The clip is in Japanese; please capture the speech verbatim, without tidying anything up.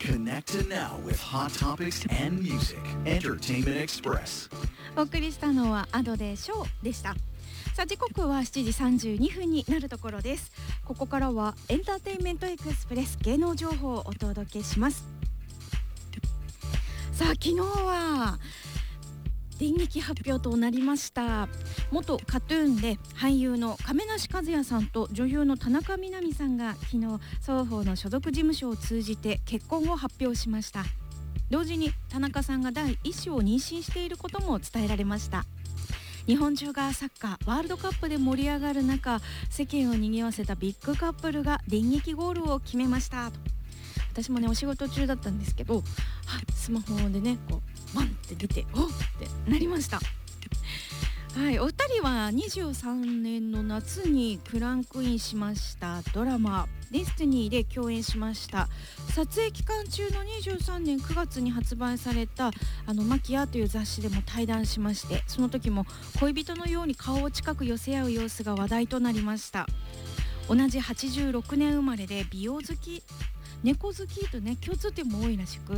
Connect now with hot topics and music. Entertainment Express. お送りしたのはアドでショーでした。さあ時刻はしちじさんじゅうにふんになるところです。ここからはエンターテインメントエクスプレス芸能情報をお届けします。さあ昨日は電撃発表となりました。元カトゥーンで俳優の亀梨和也さんと女優の田中みな実さんが昨日双方の所属事務所を通じて結婚を発表しました。同時に田中さんが第一子を妊娠していることも伝えられました。日本中がサッカーワールドカップで盛り上がる中、世間を賑わせたビッグカップルが電撃ゴールを決めましたと。私もねお仕事中だったんですけど、スマホでねこうバンって出ておっってなりました。はい、お二人はにじゅうさんねんの夏にクランクインしましたドラマデスティニーで共演しました。撮影期間中のにじゅうさんねんくがつに発売されたあのマキアという雑誌でも対談しまして、その時も恋人のように顔を近く寄せ合う様子が話題となりました。同じはちじゅうろくねん生まれで美容好き猫好きとね共通点も多いらしく、